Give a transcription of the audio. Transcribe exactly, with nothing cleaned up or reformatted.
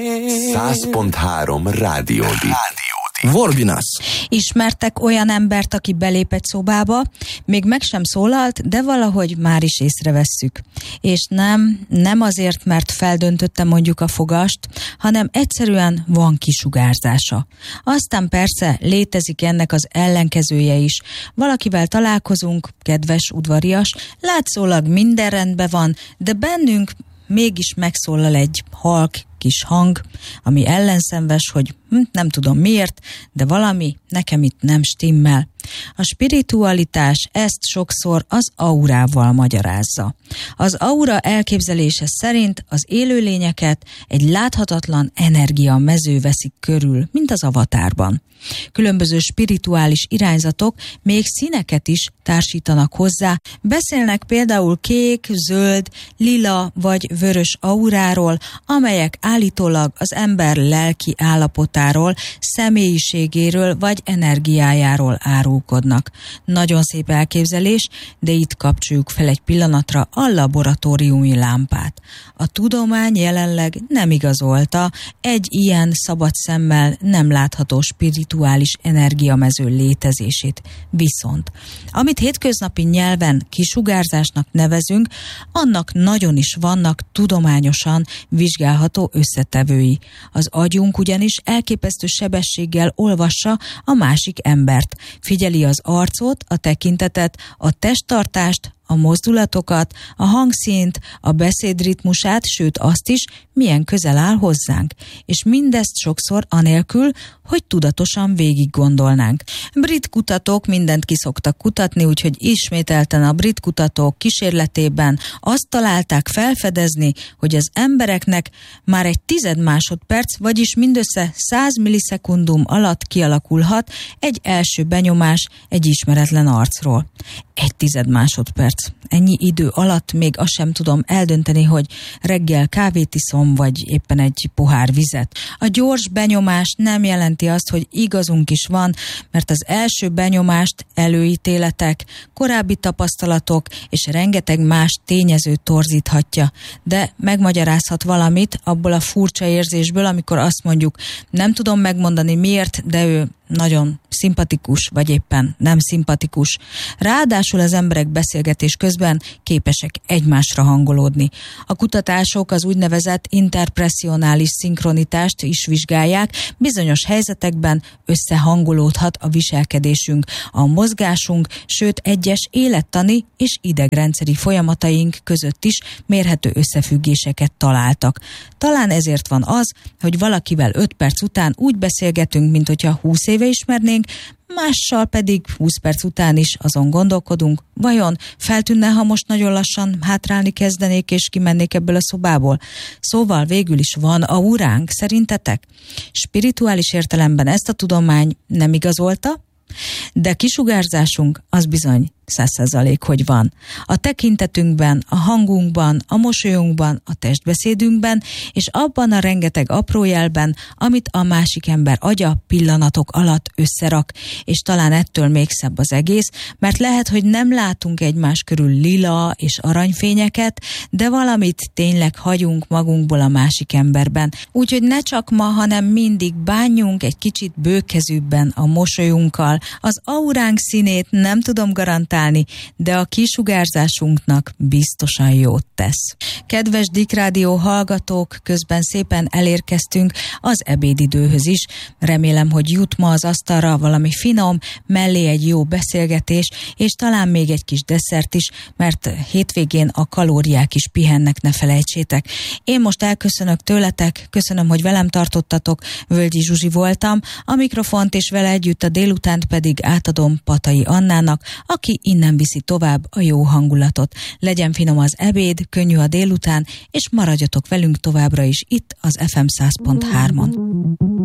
száz pont három Rádiódi. Vorbinas. Ismertek olyan embert, aki belép egy szobába, még meg sem szólalt, de valahogy már is észrevesszük. És nem, nem azért, mert feldöntötte mondjuk a fogast, hanem egyszerűen van kisugárzása. Aztán persze létezik ennek az ellenkezője is. Valakivel találkozunk, kedves, udvarias, látszólag minden rendben van, de bennünk mégis megszólal egy halk kis hang, ami ellenszenves, hogy hm, nem tudom miért, de valami nekem itt nem stimmel. A spiritualitás ezt sokszor az aurával magyarázza. Az aura elképzelése szerint az élőlényeket egy láthatatlan energiamező veszik körül, mint az Avatárban. Különböző spirituális irányzatok még színeket is társítanak hozzá, beszélnek például kék, zöld, lila vagy vörös auráról, amelyek állítólag az ember lelki állapotáról, személyiségéről vagy energiájáról árulkodnak. Nagyon szép elképzelés, de itt kapcsoljuk fel egy pillanatra a laboratóriumi lámpát. A tudomány jelenleg nem igazolta egy ilyen szabad szemmel nem látható spirituális energiamező létezését. Viszont, amit hétköznapi nyelven kisugárzásnak nevezünk, annak nagyon is vannak tudományosan vizsgálható összetevői. Az agyunk ugyanis elképesztő sebességgel olvassa a másik embert. Figyeli az arcot, a tekintetet, a testtartást, a mozdulatokat, a hangszínt, a beszéd ritmusát, sőt azt is, milyen közel áll hozzánk. És mindezt sokszor anélkül, hogy tudatosan végig gondolnánk. Brit kutatók mindent kiszoktak kutatni, úgyhogy ismételten a brit kutatók kísérletében azt találták felfedezni, hogy az embereknek már egy tized másodperc, vagyis mindössze száz millisekundum alatt kialakulhat egy első benyomás egy ismeretlen arcról. Egy tized másodperc. Ennyi idő alatt még azt sem tudom eldönteni, hogy reggel kávét iszom, vagy éppen egy pohár vizet. A gyors benyomás nem jelenti azt, hogy igazunk is van, mert az első benyomást előítéletek, korábbi tapasztalatok és rengeteg más tényező torzíthatja, de megmagyarázhat valamit abból a furcsa érzésből, amikor azt mondjuk, nem tudom megmondani miért, de ő nagyon szimpatikus, vagy éppen nem szimpatikus. Ráadásul az emberek beszélgetés közben képesek egymásra hangolódni. A kutatások az úgynevezett interpresszionális szinkronitást is vizsgálják, bizonyos helyzetekben összehangolódhat a viselkedésünk, a mozgásunk, sőt egyes élettani és idegrendszeri folyamataink között is mérhető összefüggéseket találtak. Talán ezért van az, hogy valakivel öt perc után úgy beszélgetünk, mint hogyha húsz éve ismernénk, mással pedig húsz perc után is azon gondolkodunk, vajon feltűnne, ha most nagyon lassan hátrálni kezdenék és kimennék ebből a szobából? Szóval végül is van auránk, szerintetek? Spirituális értelemben ezt a tudomány nem igazolta, de kisugárzásunk az bizony száz százalék, hogy van. A tekintetünkben, a hangunkban, a mosolyunkban, a testbeszédünkben, és abban a rengeteg apró jelben, amit a másik ember agya pillanatok alatt összerak, és talán ettől még szebb az egész, mert lehet, hogy nem látunk egymás körül lila és aranyfényeket, de valamit tényleg hagyunk magunkból a másik emberben. Úgyhogy ne csak ma, hanem mindig bánjunk egy kicsit bőkezűbben a mosolyunkkal. Az auránk színét nem tudom garantálni, de a kisugárzásunknak biztosan jót tesz. Kedves Dick Rádió hallgatók, közben szépen elérkeztünk az ebédidőhöz is. Remélem, hogy jut ma az asztalra valami finom, mellé egy jó beszélgetés, és talán még egy kis desszert is, mert hétvégén a kalóriák is pihennek, ne felejtsétek. Én most elköszönök tőletek, köszönöm, hogy velem tartottatok, Völgyi Zsuzsi voltam, a mikrofont és vele együtt a délutánt pedig átadom Patai Annának, aki innen viszi tovább a jó hangulatot. Legyen finom az ebéd, könnyű a délután, és maradjatok velünk továbbra is itt az ef em száz pont hármon.